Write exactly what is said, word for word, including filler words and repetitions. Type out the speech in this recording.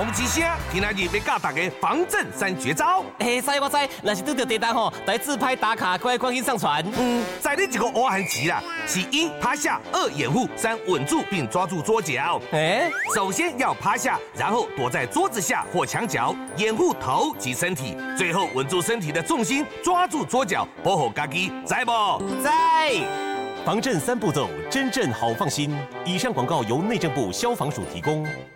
讲一声，今仔日要教大家防震三绝招。 哎，知我知，若是拄到地震吼，来自拍打卡，快赶紧上传。 嗯，在你这个挖痕期啦，是一趴下，二掩护，三稳住并抓住桌角。哎，首先要趴下，然后躲在桌子下或墙角，掩护头及身体，最后稳住身体的重心，抓住桌角，保护家己，知不？ 在。 防震三步骤，真正好放心。以上广告由内政部消防署提供。